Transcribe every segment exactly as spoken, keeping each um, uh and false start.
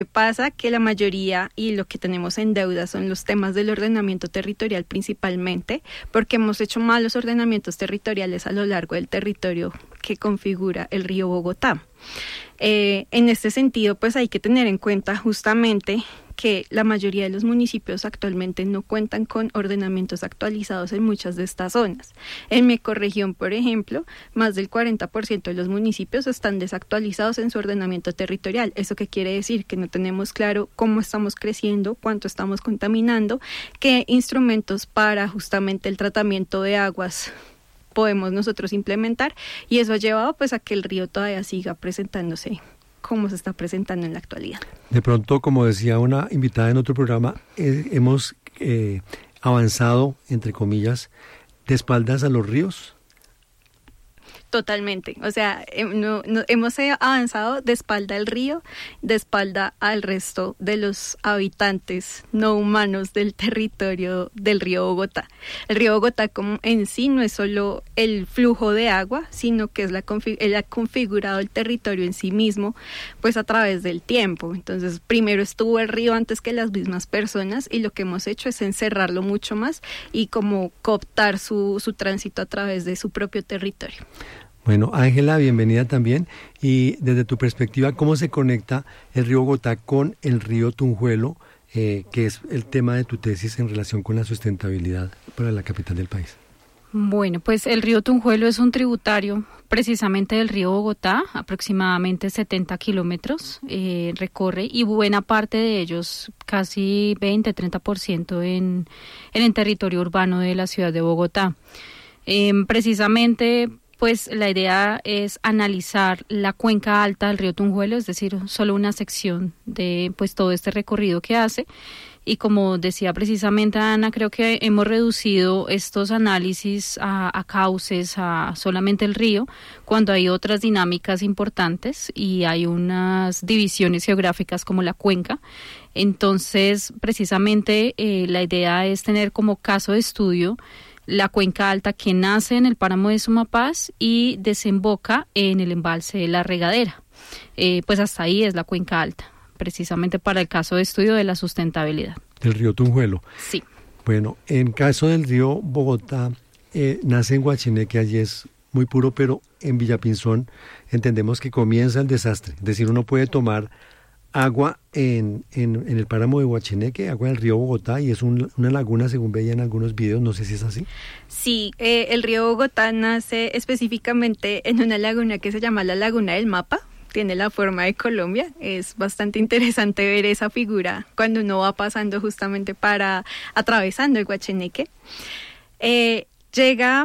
Pasa que la mayoría y lo que tenemos en deuda son los temas del ordenamiento territorial principalmente, porque hemos hecho malos ordenamientos territoriales a lo largo del territorio que configura el río Bogotá. Eh, en este sentido, pues hay que tener en cuenta justamente que la mayoría de los municipios actualmente no cuentan con ordenamientos actualizados en muchas de estas zonas. En mi ecorregión, por ejemplo, más del cuarenta por ciento de los municipios están desactualizados en su ordenamiento territorial. ¿Eso qué quiere decir? Que no tenemos claro cómo estamos creciendo, cuánto estamos contaminando, qué instrumentos para justamente el tratamiento de aguas podemos nosotros implementar, y eso ha llevado pues a que el río todavía siga presentándose como se está presentando en la actualidad. De pronto, como decía una invitada en otro programa, eh, hemos eh, avanzado, entre comillas, de espaldas a los ríos. Totalmente, o sea, no, no, hemos avanzado de espalda al río, de espalda al resto de los habitantes no humanos del territorio del río Bogotá. El río Bogotá como en sí no es solo el flujo de agua, sino que es la config- él ha configurado el territorio en sí mismo, pues a través del tiempo. Entonces, primero estuvo el río antes que las mismas personas, y lo que hemos hecho es encerrarlo mucho más y como cooptar su, su tránsito a través de su propio territorio. Bueno, Ángela, bienvenida también. Y desde tu perspectiva, ¿cómo se conecta el río Bogotá con el río Tunjuelo, eh, que es el tema de tu tesis en relación con la sustentabilidad para la capital del país? Bueno, pues el río Tunjuelo es un tributario precisamente del río Bogotá, aproximadamente setenta kilómetros eh, recorre, y buena parte de ellos, casi veinte, treinta por ciento en, en el territorio urbano de la ciudad de Bogotá. Eh, precisamente... Pues la idea es analizar la cuenca alta del río Tunjuelo, es decir, solo una sección de pues todo este recorrido que hace. Y como decía precisamente Ana, creo que hemos reducido estos análisis a, a cauces, a solamente el río, cuando hay otras dinámicas importantes y hay unas divisiones geográficas como la cuenca. Entonces, precisamente eh, la idea es tener como caso de estudio la cuenca alta que nace en el páramo de Sumapaz y desemboca en el embalse de La Regadera. Eh, pues hasta ahí es la cuenca alta, precisamente para el caso de estudio de la sustentabilidad. Del río Tunjuelo. Sí. Bueno, en caso del río Bogotá, eh, nace en Guachineque, allí es muy puro, pero en Villapinzón entendemos que comienza el desastre. Es decir, uno puede tomar agua en, en, en el páramo de Guachineque, agua del río Bogotá, y es un, una laguna, según veía en algunos videos, no sé si es así. Sí, eh, el río Bogotá nace específicamente en una laguna que se llama la Laguna del Mapa, tiene la forma de Colombia, es bastante interesante ver esa figura cuando uno va pasando justamente para, atravesando el Guachineque. Eh, llega...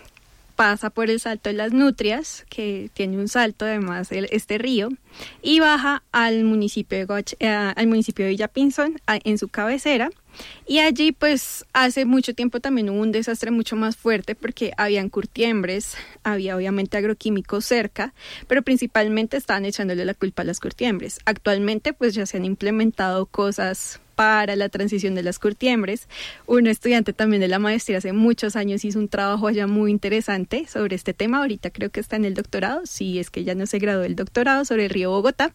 pasa por el Salto de las Nutrias, que tiene un salto además el, este río, y baja al municipio de, Guach, eh, al municipio de Villapinzón a, en su cabecera, y allí pues hace mucho tiempo también hubo un desastre mucho más fuerte porque habían curtiembres, había obviamente agroquímicos cerca, pero principalmente estaban echándole la culpa a las curtiembres. Actualmente pues ya se han implementado cosas para la transición de las curtiembres. Un estudiante también de la maestría hace muchos años hizo un trabajo allá muy interesante sobre este tema. Ahorita creo que está en el doctorado, si es que ya no se graduó el doctorado, sobre el río Bogotá.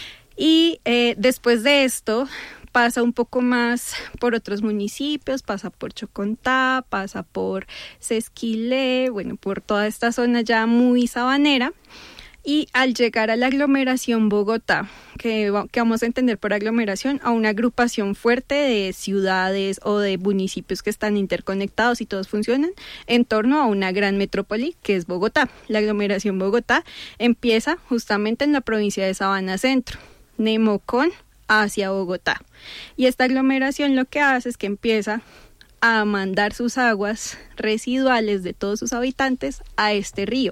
Y eh, después de esto pasa un poco más por otros municipios, pasa por Chocontá, pasa por Sesquilé, bueno, por toda esta zona ya muy sabanera. Y al llegar a la aglomeración Bogotá, que, que vamos a entender por aglomeración, a una agrupación fuerte de ciudades o de municipios que están interconectados y todos funcionan en torno a una gran metrópoli que es Bogotá. La aglomeración Bogotá empieza justamente en la provincia de Sabana Centro, Nemocón hacia Bogotá. Y esta aglomeración lo que hace es que empieza a mandar sus aguas residuales de todos sus habitantes a este río,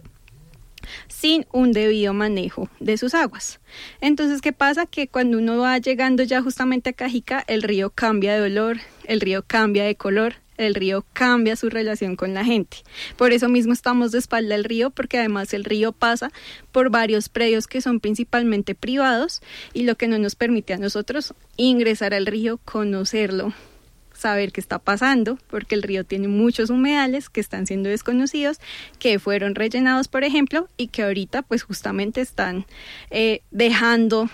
sin un debido manejo de sus aguas. Entonces, ¿qué pasa? Que cuando uno va llegando ya justamente a Cajica, el río cambia de olor, el río cambia de color, el río cambia su relación con la gente. Por eso mismo estamos de espalda al río, porque además el río pasa por varios predios que son principalmente privados, y lo que no nos permite a nosotros ingresar al río, conocerlo, saber qué está pasando, porque el río tiene muchos humedales que están siendo desconocidos, que fueron rellenados, por ejemplo, y que ahorita pues justamente están eh, dejando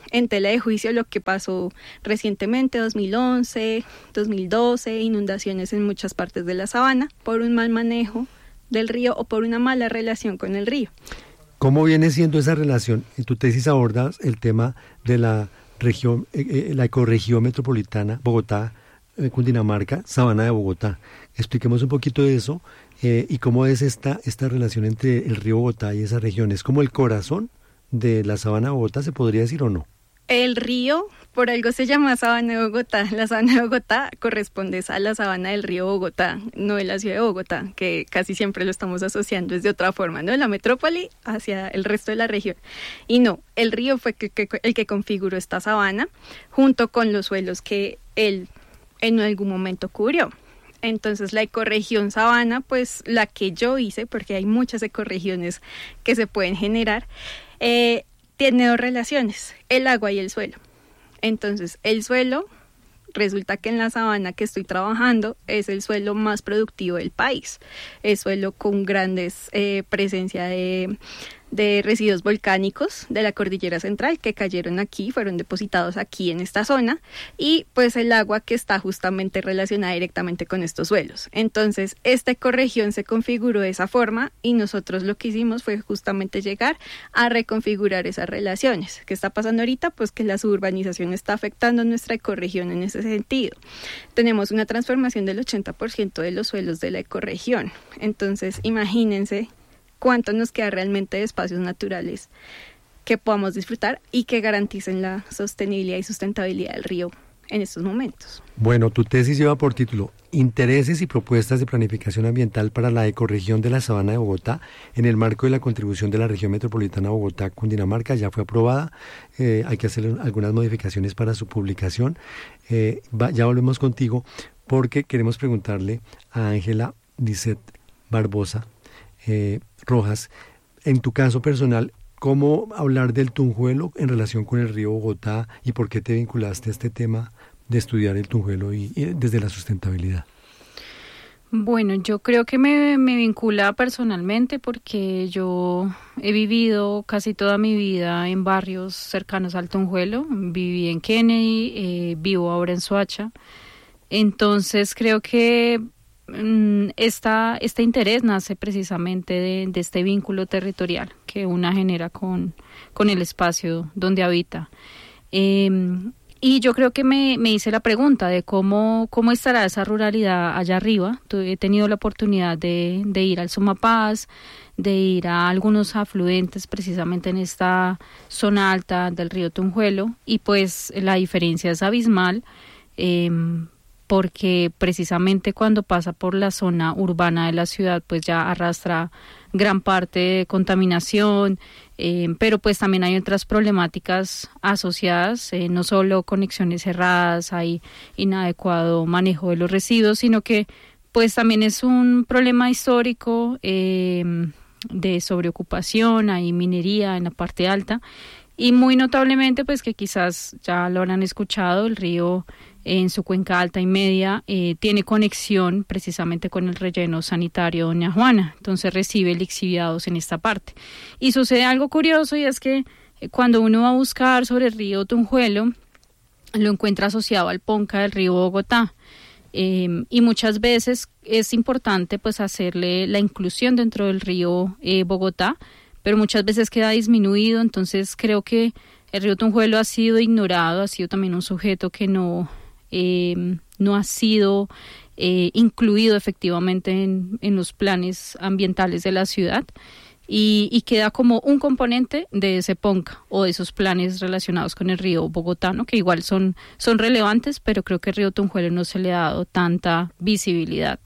en tela de juicio lo que pasó recientemente, dos mil once, dos mil doce, inundaciones en muchas partes de la sabana por un mal manejo del río o por una mala relación con el río. ¿Cómo viene siendo esa relación? En tu tesis abordas el tema de la región, eh, la ecorregión metropolitana, Bogotá, eh, Cundinamarca, Sabana de Bogotá. Expliquemos un poquito de eso eh, y cómo es esta, esta relación entre el río Bogotá y esa región. ¿Es como el corazón de la Sabana de Bogotá, se podría decir o no? El río, por algo se llama Sabana de Bogotá. La Sabana de Bogotá corresponde a la sabana del río Bogotá, no de la ciudad de Bogotá, que casi siempre lo estamos asociando es de otra forma, ¿no? De la metrópoli hacia el resto de la región. Y no, el río fue que, que, el que configuró esta sabana, junto con los suelos que él en algún momento cubrió. Entonces la ecorregión sabana, pues la que yo hice, porque hay muchas ecorregiones que se pueden generar, eh, tiene dos relaciones, el agua y el suelo. Entonces, el suelo, resulta que en la sabana que estoy trabajando es el suelo más productivo del país. Es suelo con grandes eh, presencia de, de residuos volcánicos de la cordillera central que cayeron aquí, fueron depositados aquí en esta zona, y pues el agua que está justamente relacionada directamente con estos suelos. Entonces, esta ecorregión se configuró de esa forma y nosotros lo que hicimos fue justamente llegar a reconfigurar esas relaciones. ¿Qué está pasando ahorita? Pues que la suburbanización está afectando nuestra ecorregión en ese sentido. Tenemos una transformación del ochenta por ciento de los suelos de la ecorregión. Entonces, imagínense cuánto nos queda realmente de espacios naturales que podamos disfrutar y que garanticen la sostenibilidad y sustentabilidad del río en estos momentos. Bueno, tu tesis lleva por título Intereses y propuestas de planificación ambiental para la ecorregión de la Sabana de Bogotá en el marco de la contribución de la región metropolitana Bogotá, Cundinamarca. Ya fue aprobada, eh, hay que hacer algunas modificaciones para su publicación. Eh, va, ya volvemos contigo porque queremos preguntarle a Ángela Lisset Barbosa eh, Rojas, en tu caso personal, ¿cómo hablar del Tunjuelo en relación con el río Bogotá y por qué te vinculaste a este tema de estudiar el Tunjuelo y, y desde la sustentabilidad? Bueno, yo creo que me, me vincula personalmente porque yo he vivido casi toda mi vida en barrios cercanos al Tunjuelo. Viví en Kennedy, eh, vivo ahora en Soacha. Entonces creo que Esta, este interés nace precisamente de, de este vínculo territorial que una genera con, con el espacio donde habita. Eh, y yo creo que me, me hice la pregunta de cómo, cómo estará esa ruralidad allá arriba. He tenido la oportunidad de, de ir al Sumapaz, de ir a algunos afluentes precisamente en esta zona alta del río Tunjuelo, y pues la diferencia es abismal. Eh, porque precisamente cuando pasa por la zona urbana de la ciudad pues ya arrastra gran parte de contaminación, eh, pero pues también hay otras problemáticas asociadas, eh, no solo conexiones cerradas, hay inadecuado manejo de los residuos, sino que pues también es un problema histórico eh, de sobreocupación, hay minería en la parte alta, y muy notablemente pues que quizás ya lo habrán escuchado, el río en su cuenca alta y media eh, tiene conexión precisamente con el relleno sanitario Doña Juana, entonces recibe lixiviados en esta parte. Y sucede algo curioso, y es que eh, cuando uno va a buscar sobre el río Tunjuelo, lo encuentra asociado al Ponca del río Bogotá. Eh, y muchas veces es importante pues hacerle la inclusión dentro del río eh, Bogotá, pero muchas veces queda disminuido. Entonces creo que el río Tunjuelo ha sido ignorado, ha sido también un sujeto que no, eh, no ha sido eh, incluido efectivamente en, en los planes ambientales de la ciudad, y, y queda como un componente de ese Ponca o de esos planes relacionados con el río Bogotá, ¿no? Que igual son, son relevantes, pero creo que el río Tunjuelo no se le ha dado tanta visibilidad.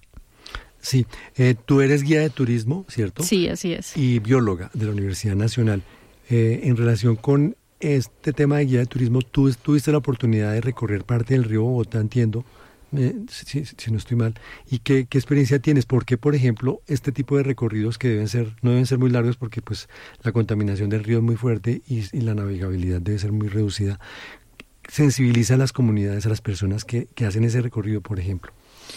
Sí, eh, tú eres guía de turismo, ¿cierto? Sí, así es. Y bióloga de la Universidad Nacional. Eh, en relación con este tema de guía de turismo, tú tuviste la oportunidad de recorrer parte del río Bogotá, entiendo, eh, si, si, si no estoy mal. ¿Y qué, qué experiencia tienes? ¿Por qué, por ejemplo, este tipo de recorridos que deben ser, no deben ser muy largos porque pues la contaminación del río es muy fuerte y, y la navegabilidad debe ser muy reducida, sensibiliza a las comunidades, a las personas que, que hacen ese recorrido, por ejemplo?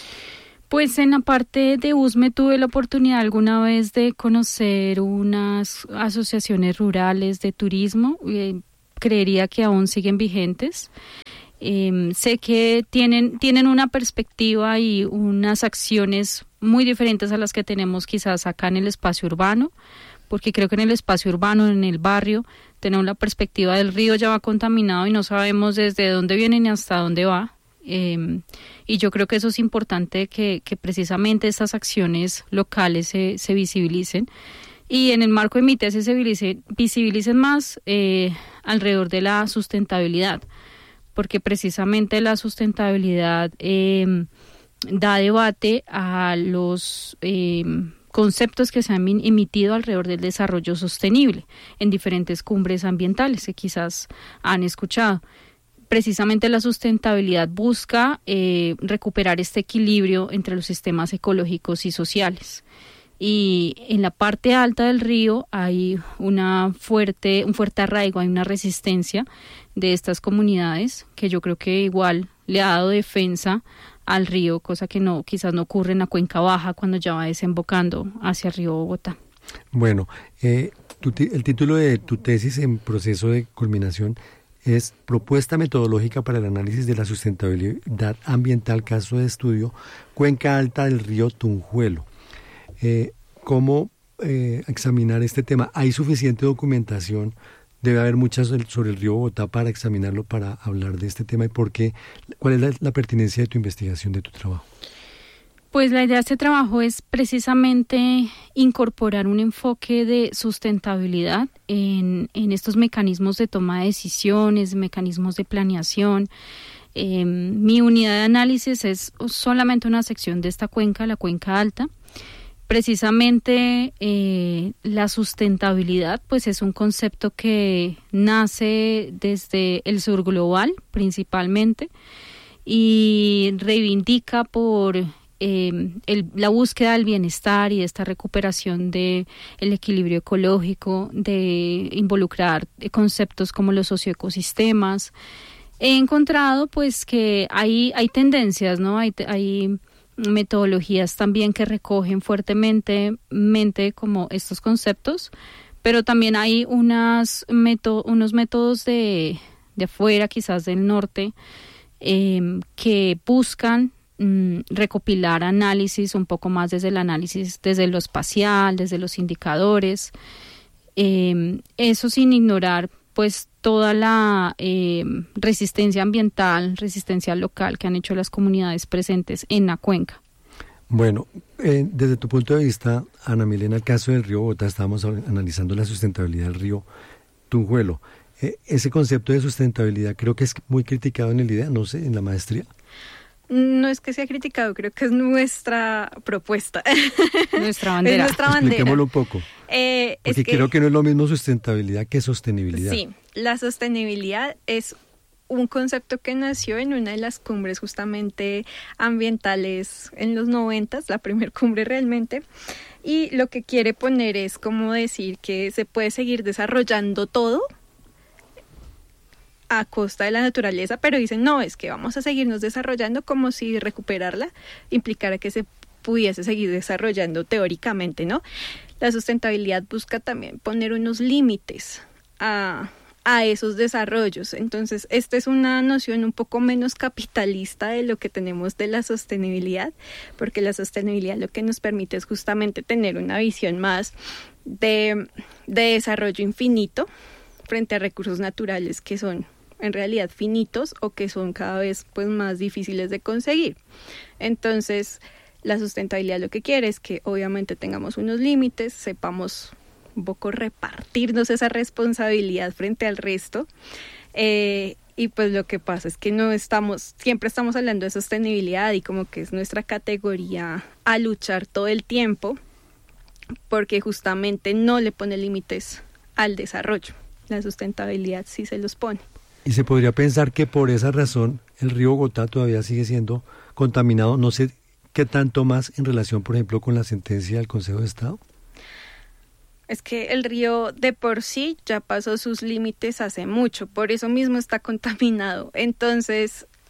Pues en la parte de USME tuve la oportunidad alguna vez de conocer unas asociaciones rurales de turismo. Eh, creería que aún siguen vigentes. Eh, sé que tienen, tienen una perspectiva y unas acciones muy diferentes a las que tenemos quizás acá en el espacio urbano, porque creo que en el espacio urbano, en el barrio, tenemos la perspectiva del río ya va contaminado y no sabemos desde dónde viene ni hasta dónde va. Eh, y yo creo que eso es importante, que, que precisamente estas acciones locales se, se visibilicen, y en el marco de mi tesis se visibilicen, visibilicen más eh, alrededor de la sustentabilidad, porque precisamente la sustentabilidad eh, da debate a los eh, conceptos que se han emitido alrededor del desarrollo sostenible en diferentes cumbres ambientales que quizás han escuchado. Precisamente la sustentabilidad busca eh, recuperar este equilibrio entre los sistemas ecológicos y sociales. Y en la parte alta del río hay una fuerte, un fuerte arraigo, hay una resistencia de estas comunidades que yo creo que igual le ha dado defensa al río, cosa que no quizás no ocurre en la cuenca baja cuando ya va desembocando hacia el río Bogotá. Bueno, eh, tu, el título de tu tesis en proceso de culminación es Propuesta metodológica para el análisis de la sustentabilidad ambiental, caso de estudio, cuenca alta del río Tunjuelo. Eh, ¿Cómo eh, examinar este tema? ¿Hay suficiente documentación? Debe haber muchas sobre el río Bogotá para examinarlo, para hablar de este tema. ¿Y por qué? ¿Cuál es la, la pertinencia de tu investigación, de tu trabajo? Pues la idea de este trabajo es precisamente incorporar un enfoque de sustentabilidad en, en estos mecanismos de toma de decisiones, mecanismos de planeación. Eh, mi unidad de análisis es solamente una sección de esta cuenca, la cuenca alta. Precisamente eh, la sustentabilidad pues es un concepto que nace desde el sur global principalmente y reivindica por eh, el, la búsqueda del bienestar y de esta recuperación de el equilibrio ecológico, de involucrar conceptos como los socioecosistemas. He encontrado pues que hay, hay tendencias, ¿no? Hay, hay metodologías también que recogen fuertemente mente como estos conceptos, pero también hay unas meto- unos métodos de, de afuera, quizás del norte, eh, que buscan mm, recopilar análisis un poco más desde el análisis, desde lo espacial, desde los indicadores, eh, eso sin ignorar pues toda la eh, resistencia ambiental, resistencia local que han hecho las comunidades presentes en la cuenca. Bueno, eh, desde tu punto de vista, Ana Milena, el caso del río Bogotá, estábamos analizando la sustentabilidad del río Tunjuelo. Eh, ese concepto de sustentabilidad creo que es muy criticado en el I D E A, no sé, en la maestría. No es que sea criticado, creo que es nuestra propuesta. Nuestra bandera. Es nuestra bandera. Expliquémoslo un poco. Eh, Porque es que, creo que no es lo mismo sustentabilidad que sostenibilidad. Sí, la sostenibilidad es un concepto que nació en una de las cumbres justamente ambientales en los noventas, la primer cumbre realmente, y lo que quiere poner es como decir que se puede seguir desarrollando todo a costa de la naturaleza, pero dicen no, es que vamos a seguirnos desarrollando como si recuperarla implicara que se pudiese seguir desarrollando teóricamente, ¿no? La sustentabilidad busca también poner unos límites a, a esos desarrollos. Entonces, esta es una noción un poco menos capitalista de lo que tenemos de la sostenibilidad, porque la sostenibilidad lo que nos permite es justamente tener una visión más de, de desarrollo infinito frente a recursos naturales que son en realidad finitos o que son cada vez pues más difíciles de conseguir. Entonces, la sustentabilidad lo que quiere es que obviamente tengamos unos límites, sepamos un poco repartirnos esa responsabilidad frente al resto, eh, y pues lo que pasa es que no estamos, siempre estamos hablando de sostenibilidad y como que es nuestra categoría a luchar todo el tiempo, porque justamente no le pone límites al desarrollo. La sustentabilidad sí se los pone. Y se podría pensar que por esa razón el río Bogotá todavía sigue siendo contaminado, no sé qué tanto más en relación, por ejemplo, con la sentencia del Consejo de Estado. Es que el río de por sí ya pasó sus límites hace mucho, por eso mismo está contaminado. Entonces,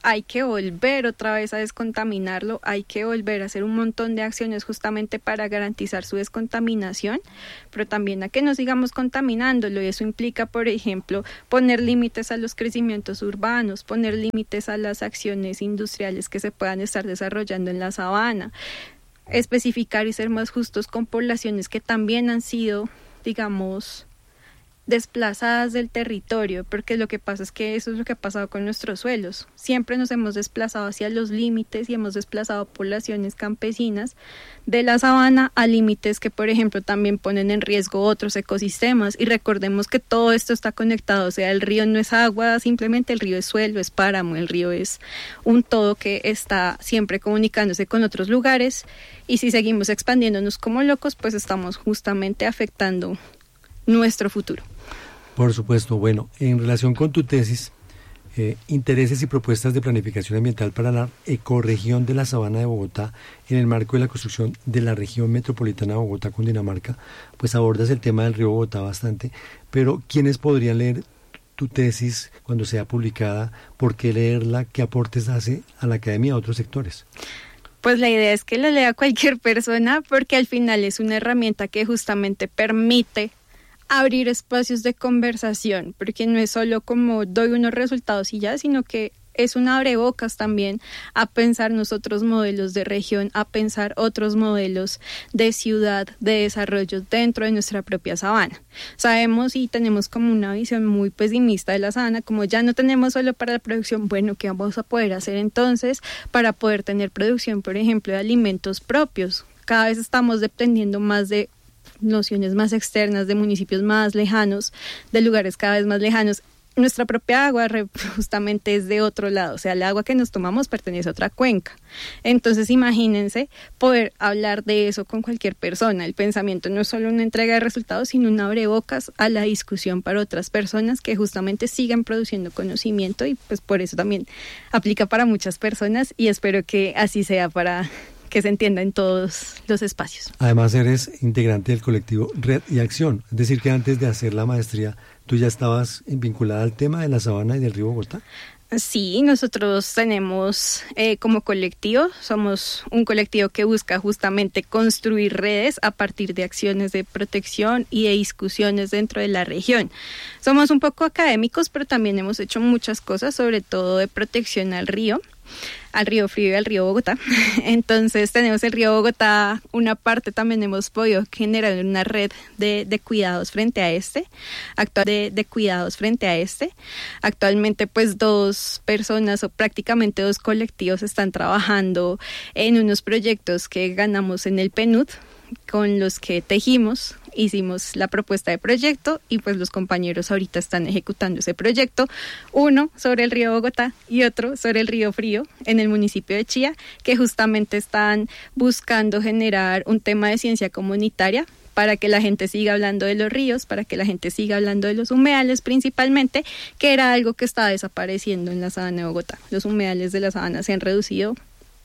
hay que volver otra vez a descontaminarlo, hay que volver a hacer un montón de acciones justamente para garantizar su descontaminación, pero también a que no sigamos contaminándolo, y eso implica, por ejemplo, poner límites a los crecimientos urbanos, poner límites a las acciones industriales que se puedan estar desarrollando en la sabana, especificar y ser más justos con poblaciones que también han sido, digamos, desplazadas del territorio, porque lo que pasa es que eso es lo que ha pasado con nuestros suelos. Siempre nos hemos desplazado hacia los límites y hemos desplazado poblaciones campesinas de la sabana a límites que, por ejemplo, también ponen en riesgo otros ecosistemas. Y recordemos que todo esto está conectado, o sea, el río no es agua, simplemente el río es suelo, es páramo, el río es un todo que está siempre comunicándose con otros lugares, y si seguimos expandiéndonos como locos, pues estamos justamente afectando nuestro futuro. Por supuesto. Bueno, en relación con tu tesis, eh, intereses y propuestas de planificación ambiental para la ecorregión de la Sabana de Bogotá en el marco de la construcción de la región metropolitana de Bogotá, Cundinamarca, pues abordas el tema del río Bogotá bastante, pero ¿quiénes podrían leer tu tesis cuando sea publicada? ¿Por qué leerla? ¿Qué aportes hace a la academia a otros sectores? Pues la idea es que la lea cualquier persona, porque al final es una herramienta que justamente permite abrir espacios de conversación, porque no es solo como doy unos resultados y ya, sino que es un abrebocas también a pensar nosotros modelos de región, a pensar otros modelos de ciudad, de desarrollo dentro de nuestra propia sabana. Sabemos y tenemos como una visión muy pesimista de la sabana, como ya no tenemos solo para la producción, bueno, ¿qué vamos a poder hacer entonces para poder tener producción, por ejemplo, de alimentos propios? Cada vez estamos dependiendo más de nociones más externas, de municipios más lejanos, de lugares cada vez más lejanos. Nuestra propia agua justamente es de otro lado, o sea, el agua que nos tomamos pertenece a otra cuenca. Entonces imagínense poder hablar de eso con cualquier persona. El pensamiento no es solo una entrega de resultados, sino un abrebocas a la discusión para otras personas que justamente sigan produciendo conocimiento, y pues por eso también aplica para muchas personas, y espero que así sea para que se entienda en todos los espacios. Además, eres integrante del colectivo Red y Acción, es decir, que antes de hacer la maestría, ¿tú ya estabas vinculada al tema de la sabana y del río Bogotá? Sí, nosotros tenemos eh, como colectivo, somos un colectivo que busca justamente construir redes a partir de acciones de protección y de discusiones dentro de la región. Somos un poco académicos, pero también hemos hecho muchas cosas, sobre todo de protección al río, al río Frío y al río Bogotá. Entonces tenemos el río Bogotá, una parte también hemos podido generar una red de, de cuidados frente a este, actual de, de cuidados frente a este. Actualmente pues dos personas o prácticamente dos colectivos están trabajando en unos proyectos que ganamos en el P N U D, con los que tejimos, hicimos la propuesta de proyecto, y pues los compañeros ahorita están ejecutando ese proyecto, uno sobre el río Bogotá y otro sobre el río Frío en el municipio de Chía, que justamente están buscando generar un tema de ciencia comunitaria para que la gente siga hablando de los ríos, para que la gente siga hablando de los humedales principalmente, que era algo que estaba desapareciendo en la sabana de Bogotá. Los humedales de la sabana se han reducido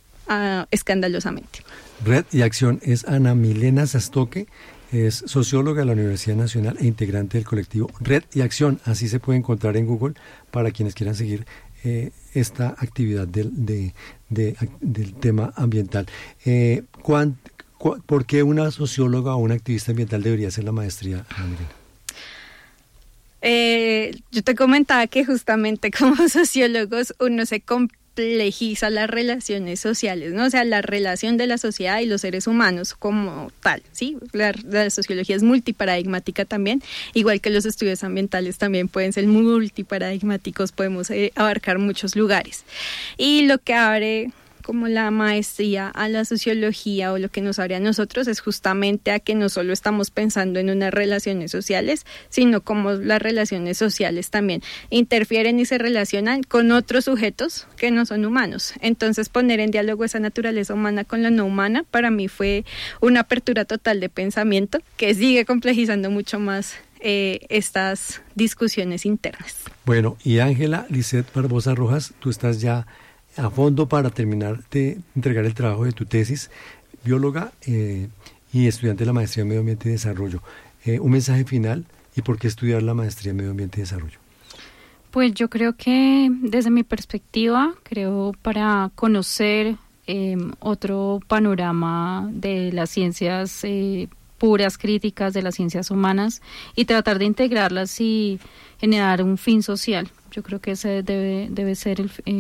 uh, escandalosamente. Red y Acción es Ana Milena Sastoque, es socióloga de la Universidad Nacional e integrante del colectivo Red y Acción. Así se puede encontrar en Google para quienes quieran seguir eh, esta actividad del, de, de, del tema ambiental. Eh, ¿cuán, cu, ¿Por qué una socióloga o una activista ambiental debería hacer la maestría, Ana Milena? Eh, yo te comentaba que justamente como sociólogos uno se complejiza las relaciones sociales, ¿no? O sea, la relación de la sociedad y los seres humanos como tal, ¿sí? La, la sociología es multiparadigmática también, igual que los estudios ambientales también pueden ser multiparadigmáticos, podemos eh, abarcar muchos lugares. Y lo que abre como la maestría a la sociología, o lo que nos abre a nosotros, es justamente a que no solo estamos pensando en unas relaciones sociales, sino como las relaciones sociales también interfieren y se relacionan con otros sujetos que no son humanos. Entonces poner en diálogo esa naturaleza humana con la no humana para mí fue una apertura total de pensamiento que sigue complejizando mucho más eh, estas discusiones internas. Bueno, y Ángela Lisset Barbosa Rojas, tú estás ya a fondo para terminar de entregar el trabajo de tu tesis, bióloga eh, y estudiante de la maestría en Medio Ambiente y Desarrollo. Eh, un mensaje final, y por qué estudiar la maestría en Medio Ambiente y Desarrollo. Pues yo creo que desde mi perspectiva, creo para conocer eh, otro panorama de las ciencias eh, puras, críticas, de las ciencias humanas y tratar de integrarlas y generar un fin social. Yo creo que ese debe, debe ser el, eh,